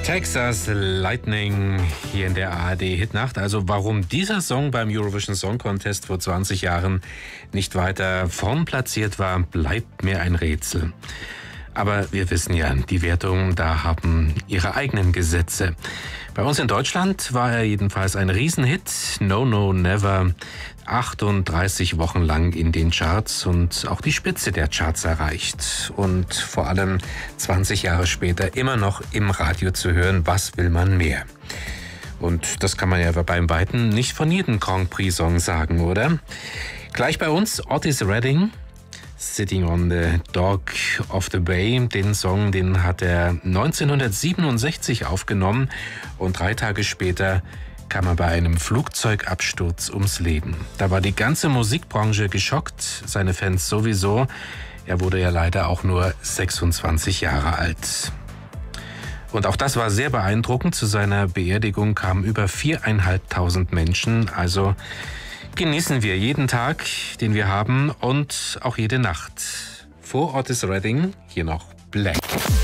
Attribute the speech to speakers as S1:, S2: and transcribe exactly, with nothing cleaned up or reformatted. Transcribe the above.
S1: Texas Lightning hier in der A R D Hitnacht. Also warum dieser Song beim Eurovision Song Contest vor zwanzig Jahren nicht weiter vorn platziert war, bleibt mir ein Rätsel. Aber wir wissen ja, die Wertungen da haben ihre eigenen Gesetze. Bei uns in Deutschland war er jedenfalls ein Riesenhit. No, No, Never. achtunddreißig Wochen lang in den Charts und auch die Spitze der Charts erreicht. Und vor allem zwanzig Jahre später immer noch im Radio zu hören, was will man mehr? Und das kann man ja beim Weiten nicht von jedem Grand Prix-Song sagen, oder? Gleich bei uns Otis Redding. Sitting on the Dock of the Bay. Den Song, den hat er neunzehnhundertsiebenundsechzig aufgenommen und drei Tage später kam er bei einem Flugzeugabsturz ums Leben. Da war die ganze Musikbranche geschockt, seine Fans sowieso. Er wurde ja leider auch nur sechsundzwanzig Jahre alt. Und auch das war sehr beeindruckend. Zu seiner Beerdigung kamen über viertausendfünfhundert Menschen. Also genießen wir jeden Tag, den wir haben und auch jede Nacht. Vor Otis Redding hier noch Black.